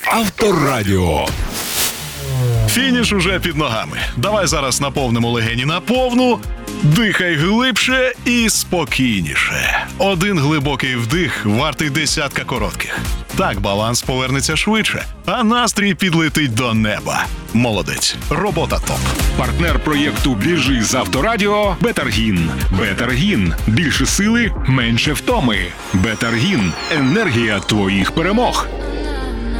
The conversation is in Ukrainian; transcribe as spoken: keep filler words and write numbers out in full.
Авторадіо. Фініш уже під ногами. Давай зараз наповнимо легені на повну. Дихай глибше і спокійніше. Один глибокий вдих вартий десятка коротких. Так баланс повернеться швидше, а настрій підлетить до неба. Молодець. Робота топ. Партнер проєкту «Біжи з Авторадіо» – Бетаргін. Бетаргін. Більше сили, менше втоми. Бетаргін. Енергія твоїх перемог.